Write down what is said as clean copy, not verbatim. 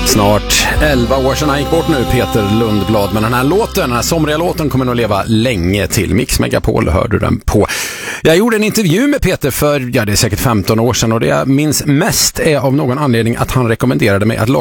Snart 11 år sedan han gick bort nu, Peter Lundblad. Men den här somriga låten kommer nog leva länge till. Mix Megapol hörde den på. Jag gjorde en intervju med Peter för, det är säkert 15 år sedan. Och det jag minns mest är av någon anledning att han rekommenderade mig att